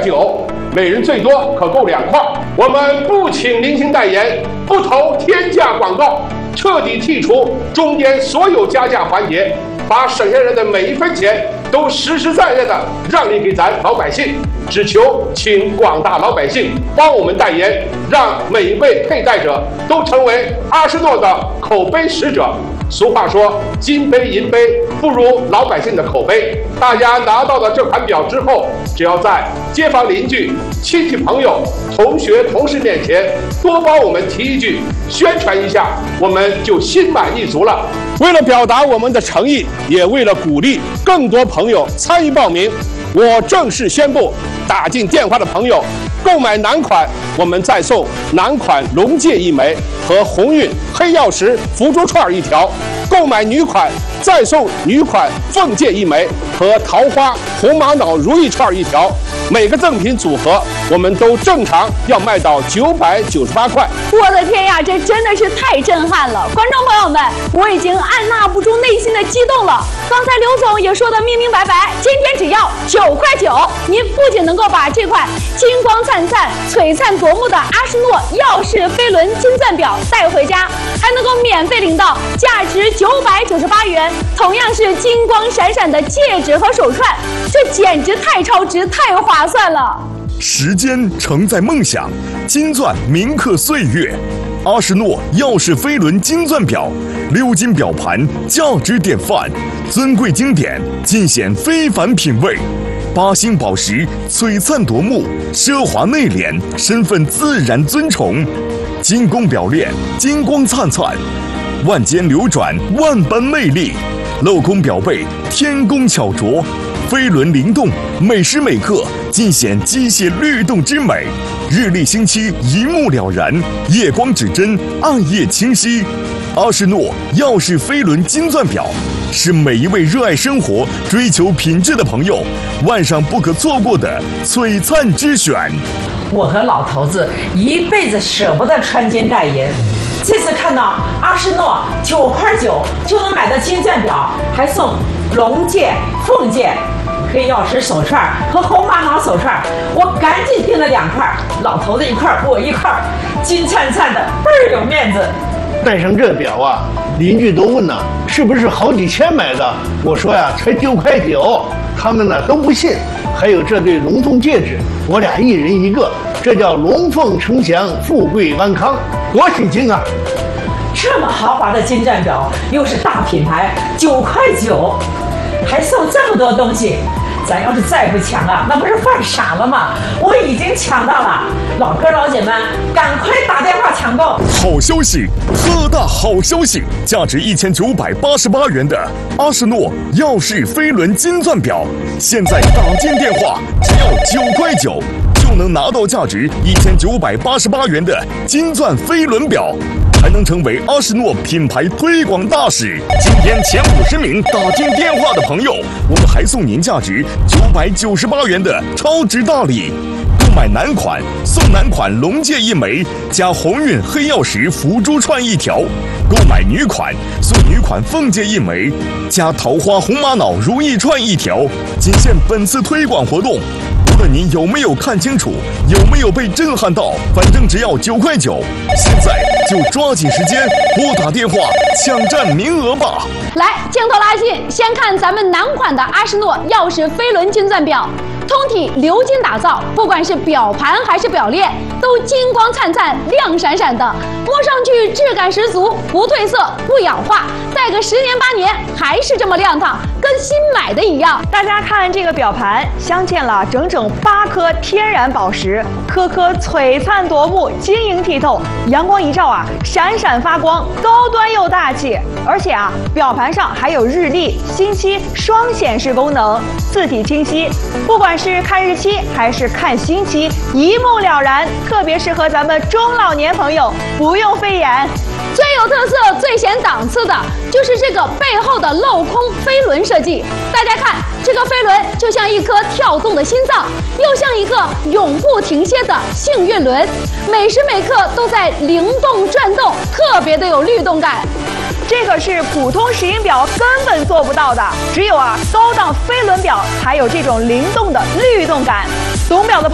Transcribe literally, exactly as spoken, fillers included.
九，每人最多可购两块。我们不请明星代言，不投天价广告，彻底剔除中间所有加价环节，把省下来的每一分钱都实实在在的让利给咱老百姓。只求请广大老百姓帮我们代言，让每一位佩戴者都成为阿诗诺的口碑使者。俗话说，金杯银杯不如老百姓的口碑。大家拿到了这款表之后，只要在街坊邻居、亲戚朋友、同学同事面前多帮我们提一句，宣传一下，我们就心满意足了。为了表达我们的诚意，也为了鼓励更多朋友参与报名，我正式宣布，打进电话的朋友购买男款，我们再送男款龙戒一枚和鸿运黑曜石福珠串一条；购买女款，再送女款凤戒一枚和桃花红玛瑙如意串一条。每个赠品组合我们都正常要卖到九百九十八块。 我的天呀，这真的是太震撼了！观众朋友们，我已经按捺不住内心的激动了。刚才刘总也说的明明白白，今天只要九块九，您不仅能够把这块金光灿灿、璀璨夺目的阿诗诺耀世飞轮金钻表带回家，还能够免费领到价值九百九十八元，同样是金光闪闪的戒指和手串，这简直太超值、太划算了。 时间承载梦想，金钻铭刻岁月。阿诗诺耀世飞轮金钻表，鎏金表盘，价值典范，尊贵经典，尽显非凡品味。八星宝石，璀璨夺目，奢华内敛，身份自然尊崇。金工表链，金光灿灿，万间流转，万般魅力。镂空表背，天工巧琢。飞轮灵动，每时每刻尽显机械律动之美，日历星期一目了然，夜光指针，暗夜清晰。阿诗诺耀世飞轮金钻表是每一位热爱生活、追求品质的朋友晚上不可错过的璀璨之选。 我和老头子一辈子舍不得穿金戴银，这次看到阿诗诺九块九就能买到金钻表，还送龙戒、凤戒、黑曜石手串和红玛瑙手串，我赶紧订了两块，老头子一块，我一块，金灿灿的，倍儿有面子。 戴上这表啊，邻居都问呢，是不是好几千买的？我说呀，才九块九，他们呢都不信。还有这对龙凤戒指，我俩一人一个，这叫龙凤呈祥，富贵安康，多喜庆啊！ 这么豪华的金钻表，又是大品牌，九块九，还送这么多东西，咱要是再不抢啊，那不是犯傻了吗？我已经抢到了，老哥老姐们，赶快打电话抢购！ 好消息，特大好消息！价值一千九百八十八元的阿诗诺耀世飞轮金钻表，现在打进电话只要九块九，就能拿到价值一千九百八十八元的金钻飞轮表。还能成为阿诗诺品牌推广大使。今天前五十名打进电话的朋友，我们还送您价值九百九十八元的超值大礼。购买男款送男款龙戒一枚，加鸿运黑曜石福珠串一条；购买女款送女款凤戒一枚，加桃花红玛瑙如意串一条。仅限本次推广活动。无论您有没有看清楚，有没有被震撼到，反正只要九块九。现在就抓紧时间拨打电话抢占名额吧！ 来，镜头拉近，先看咱们男款的阿诗诺耀世飞轮金钻表，通体鎏金打造，不管是表盘还是表链，都金光灿灿、亮闪闪的，摸上去质感十足，不褪色、不氧化，戴个十年八年还是这么亮堂，跟新买的一样。 大家看这个表盘，镶嵌了整整八颗天然宝石，颗颗璀璨夺目，晶莹剔透，阳光一照啊，闪闪发光，高端又大气。而且啊，表盘上还有日历、星期双显示功能，字体清晰，不管是看日期还是看星期，一目了然，特别适合咱们中老年朋友，不用费眼。 最有特色、最显档次的就是这个背后的镂空飞轮设计。大家看，这个飞轮就像一颗跳动的心脏，又像一个永不停歇的幸运轮，每时每刻都在灵动转动，特别的有律动感。 这个是普通石英表根本做不到的，只有啊高档飞轮表才有这种灵动的律动感。懂表的